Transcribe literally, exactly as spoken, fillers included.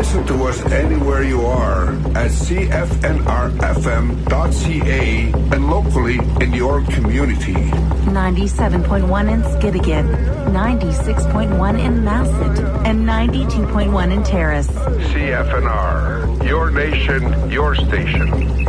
Listen to us anywhere you are at c f n r f m dot c a and locally in your community. ninety-seven point one in Skidegate, ninety-six point one in Masset, and ninety-two point one in Terrace. C F N R, your nation, your station.